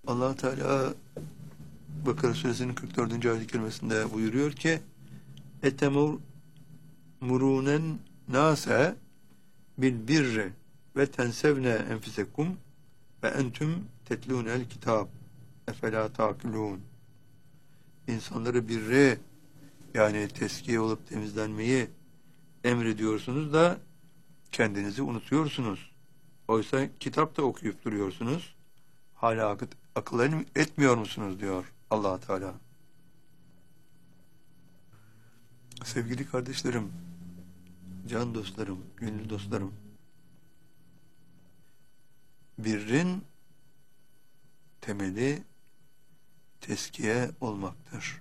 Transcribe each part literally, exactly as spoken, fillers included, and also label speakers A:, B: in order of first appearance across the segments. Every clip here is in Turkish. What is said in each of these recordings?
A: Allah Teala Bakara Suresinin kırk dördüncü ayet-i kerimesinde buyuruyor ki etemur murunen nase bil birri ve tensevne enfisekum ve entüm tetlûnel kitab efela takilûn. İnsanları birre, yani teskiye olup temizlenmeyi emrediyorsunuz da kendinizi unutuyorsunuz. Oysa kitap da okuyup duruyorsunuz. Hala akıl, akıl etmiyor musunuz diyor Allah Teala. Sevgili kardeşlerim, can dostlarım, gönül dostlarım, birrin temeli teskiye olmaktır.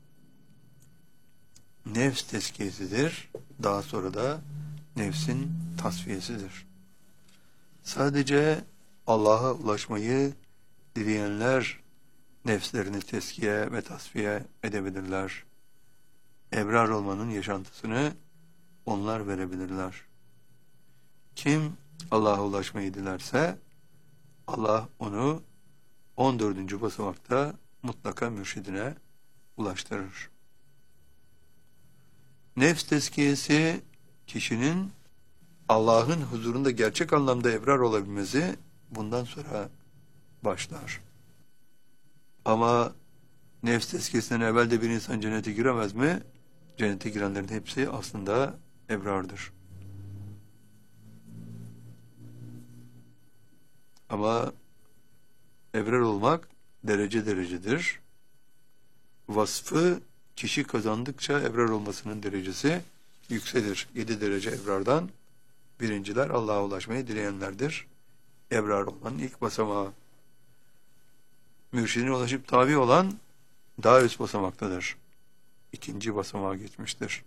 A: Nefs teskiyesidir. Daha sonra da nefsin tasfiyesidir. Sadece Allah'a ulaşmayı dileyenler nefslerini teskiye ve tasfiye edebilirler. Ebrar olmanın yaşantısını onlar verebilirler. Kim Allah'a ulaşmayı dilerse Allah onu on dördüncü basamakta mutlaka mürşidine ulaştırır. Nefs tezkiyesi kişinin Allah'ın huzurunda gerçek anlamda ebrar olabilmesi bundan sonra başlar. Ama nefs tezkiyesinden evvel de bir insan cennete giremez mi? Cennete girenlerin hepsi aslında ebrardır. Ama ebrar olmak derece derecedir. Vasfı kişi kazandıkça ebrar olmasının derecesi yükselir. Yedi derece ebrardan birinciler Allah'a ulaşmayı dileyenlerdir. Ebrar olmanın ilk basamağı. Mürşidine ulaşıp tabi olan daha üst basamaktadır. İkinci basamağa geçmiştir.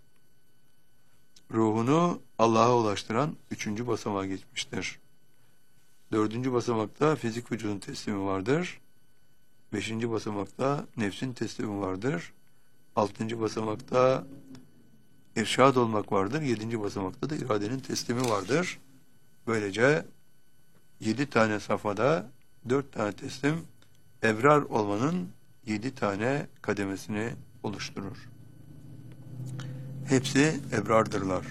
A: Ruhunu Allah'a ulaştıran üçüncü basamağa geçmiştir. Dördüncü basamakta fizik vücudun teslimi vardır. Beşinci basamakta nefsin teslimi vardır. Altıncı basamakta irşad olmak vardır. Yedinci basamakta da iradenin teslimi vardır. Böylece yedi tane safhada dört tane teslim ebrar olmanın yedi tane kademesini oluşturur. Hepsi ebrardırlar.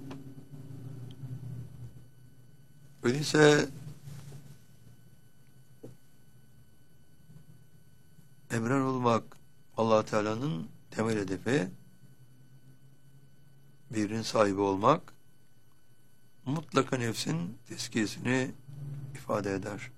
A: Öyleyse ebrar olmak Allah Teala'nın temel hedefi, birinin sahibi olmak mutlaka nefsin tezkiyesini ifade eder.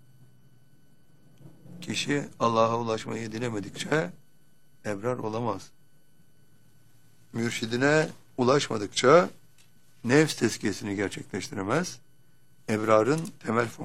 A: Kişi Allah'a ulaşmayı dilemedikçe ebrar olamaz. Mürşidine ulaşmadıkça nefs tezkiyesini gerçekleştiremez. Ebrarın temel